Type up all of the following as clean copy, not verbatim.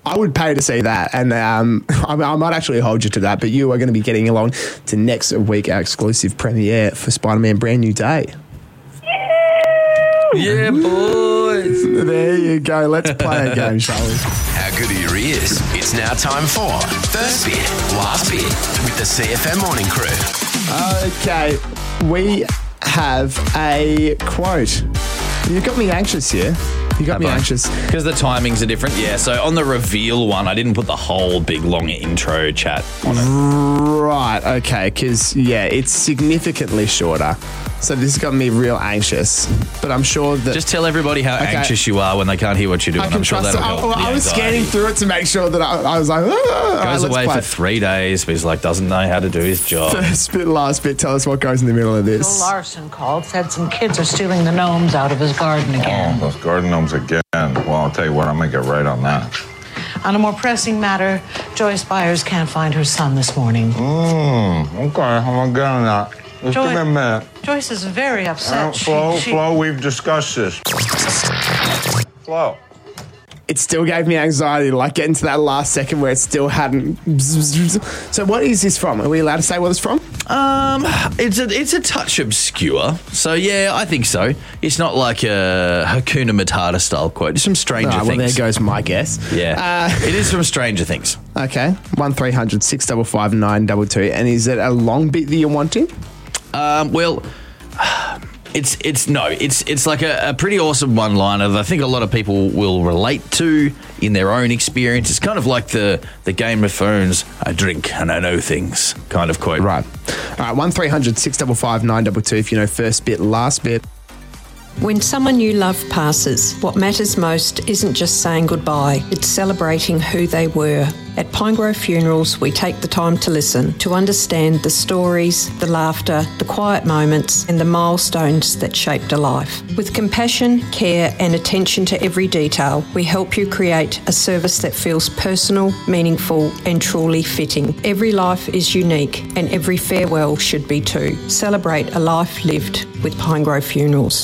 I would pay to see that, and I might actually hold you to that, but you are going to be getting along to next week, our exclusive premiere for Spider-Man Brand New Day. Yeah, boys. There you go. Let's play a game, shall we? How good are your ears? It's now time for First Bit, Last Bit with the CFM Morning Crew. Okay, we have a quote. You got me anxious here. You got me anxious. Because the timings are different. Yeah, so on the reveal one, I didn't put the whole big long intro chat on it. Right, okay, because, it's significantly shorter. So this has got me real anxious. But I'm sure that... Just tell everybody how anxious you are when they can't hear what you're doing. I'm sure that'll help. I was scanning through it to make sure that I was like... Goes away for 3 days, but he's like, doesn't know how to do his job. First bit, last bit. Tell us what goes in the middle of this. Joe Larson called, said some kids are stealing the gnomes out of his garden again. Oh, those garden gnomes again. Well, I'll tell you what, I'm going to get right on that. On a more pressing matter, Joyce Byers can't find her son this morning. Okay, I'm going to get on that. Just give me a minute. Joyce is very upset. Flo, we've discussed this. Flo. It still gave me anxiety to get into that last second where it still hadn't. So what is this from? Are we allowed to say what it's from? It's a touch obscure. So yeah, I think so. It's not like a Hakuna Matata style quote. It's from Stranger Things. Well, there goes my guess. Yeah, it is from Stranger Things. Okay, 1300 655 922. And is it a long bit that you're wanting? It's like a pretty awesome one-liner that I think a lot of people will relate to in their own experience. It's kind of like the Game of Thrones, I drink and I know things kind of quote. Right. All right, 1300 655 922 if you know first bit, last bit. When someone you love passes, what matters most isn't just saying goodbye, it's celebrating who they were. At Pinegrove Funerals, we take the time to listen, to understand the stories, the laughter, the quiet moments, and the milestones that shaped a life. With compassion, care, and attention to every detail, we help you create a service that feels personal, meaningful, and truly fitting. Every life is unique, and every farewell should be too. Celebrate a life lived with Pinegrove Funerals.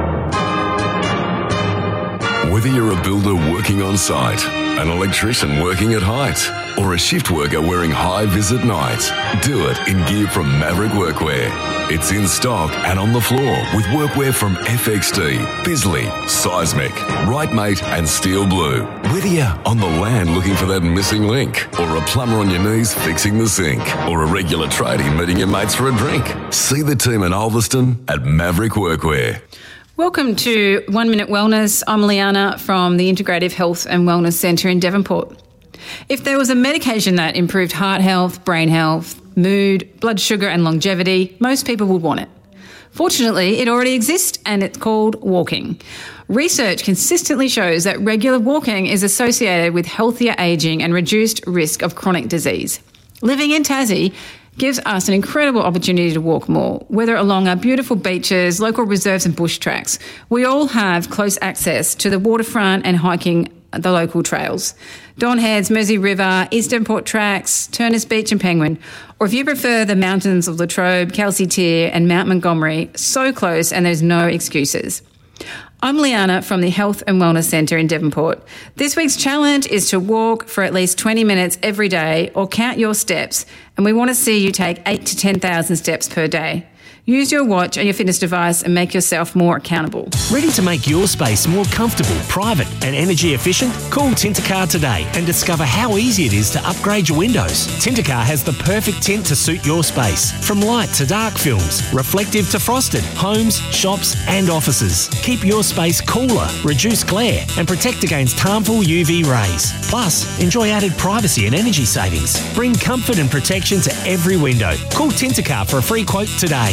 Whether you're a builder working on site, an electrician working at height, or a shift worker wearing high-vis at night, do it in gear from Maverick Workwear. It's in stock and on the floor with workwear from FXD, Bisley, Seismic, Rightmate and Steel Blue. Whether you're on the land looking for that missing link, or a plumber on your knees fixing the sink, or a regular tradie meeting your mates for a drink, see the team in Ulverston at Maverick Workwear. Welcome to 1 Minute Wellness. I'm Liana from the Integrative Health and Wellness Centre in Devonport. If there was a medication that improved heart health, brain health, mood, blood sugar and longevity, most people would want it. Fortunately, it already exists and it's called walking. Research consistently shows that regular walking is associated with healthier ageing and reduced risk of chronic disease. Living in Tassie gives us an incredible opportunity to walk more, whether along our beautiful beaches, local reserves and bush tracks. We all have close access to the waterfront and hiking the local trails. Don Heads, Mersey River, Eastern Port Tracks, Turners Beach and Penguin. Or if you prefer the mountains of Latrobe, Kelsey Tier and Mount Montgomery, so close and there's no excuses. I'm Liana from the Health and Wellness Centre in Devonport. This week's challenge is to walk for at least 20 minutes every day or count your steps, and we want to see you take 8,000 to 10,000 steps per day. Use your watch and your fitness device and make yourself more accountable. Ready to make your space more comfortable, private and energy efficient? Call Tintercar today and discover how easy it is to upgrade your windows. Tintercar has the perfect tint to suit your space. From light to dark films, reflective to frosted, homes, shops and offices. Keep your space cooler, reduce glare and protect against harmful UV rays. Plus, enjoy added privacy and energy savings. Bring comfort and protection to every window. Call Tintercar for a free quote today.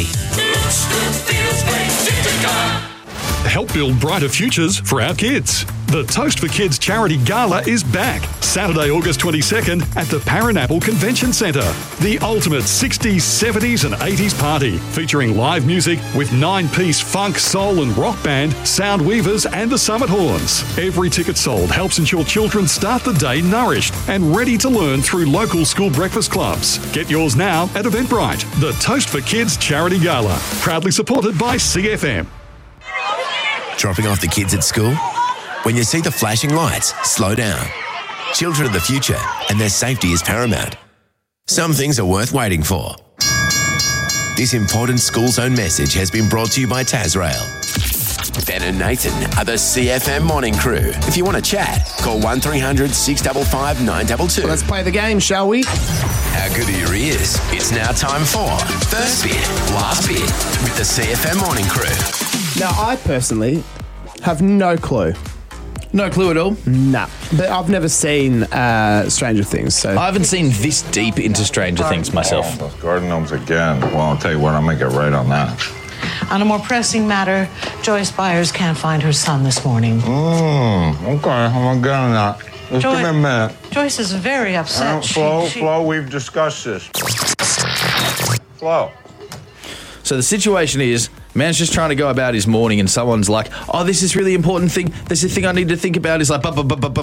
Help build brighter futures for our kids. The Toast for Kids Charity Gala is back, Saturday, August 22nd at the Parinapple Convention Centre. The ultimate 60s, 70s and 80s party, featuring live music with 9-piece funk, soul and rock band, Sound Weavers and the Summit Horns. Every ticket sold helps ensure children start the day nourished and ready to learn through local school breakfast clubs. Get yours now at Eventbrite. The Toast for Kids Charity Gala, proudly supported by CFM. Dropping off the kids at school? When you see the flashing lights, slow down. Children are the future, and their safety is paramount. Some things are worth waiting for. This important school zone message has been brought to you by Tasrail. Ben and Nathan are the CFM morning crew. If you want to chat, call 1300 655 922. Let's play the game, shall we? How good are your ears? It's now time for First Bit, Last Bit with the CFM morning crew. Now, I personally have no clue. No clue at all? Nah. But I've never seen Stranger Things, so... I haven't seen this deep into Stranger Things myself. Oh, those garden gnomes again. Well, I'll tell you what, I'm going to get right on that. On a more pressing matter, Joyce Byers can't find her son this morning. Okay, I'm going to get on that. Just give me a minute. Joyce is very upset. Flo, we've discussed this. Flo. So the situation is, man's just trying to go about his morning and someone's like, oh, this is really important thing. This is the thing I need to think about. Is like... I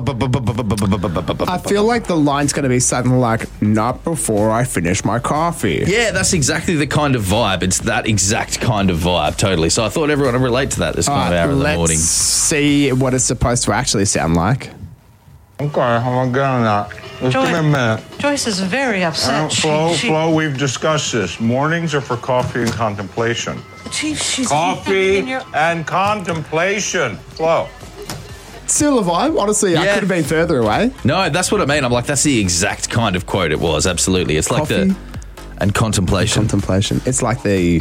feel like the line's going to be something like, not before I finish my coffee. Yeah, that's exactly the kind of vibe. It's that exact kind of vibe, totally. So I thought everyone would relate to that this kind of hour in the morning. Let's see what it's supposed to actually sound like. Okay, I'm going to get on that. Just give me a minute. Joyce is very upset. Flo, we've discussed this. Mornings are for coffee and contemplation. Chief, she's Coffee and contemplation. Flo. Still a vibe. Honestly, I could have been further away. No, that's what I mean. I'm like, that's the exact kind of quote it was. Absolutely. It's like Coffee and contemplation. Contemplation. It's like the...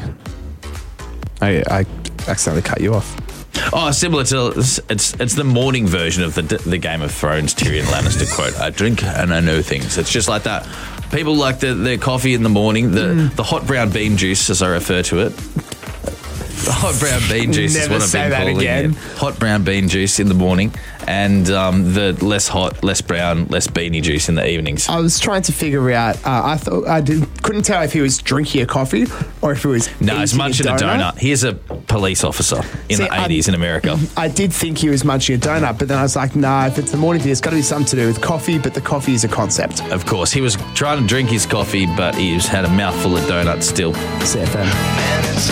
I accidentally cut you off. Oh, similar to... It's the morning version of the Game of Thrones Tyrion Lannister quote. I drink and I know things. It's just like that. People like their coffee in the morning, the hot brown bean juice, as I refer to it. The hot brown bean juice is what I've been calling it. Hot brown bean juice in the morning, and the less hot, less brown, less beanie juice in the evenings. I was trying to figure out. I thought couldn't tell if he was drinking a coffee or if he was. No, he's munching a donut. He's a police officer in the 80s in America. I did think he was munching a donut, but then I was like, nah, if it's the morning thing, it's got to be something to do with coffee, but the coffee is a concept. Of course. He was trying to drink his coffee, but he's had a mouthful of donuts still. CFM.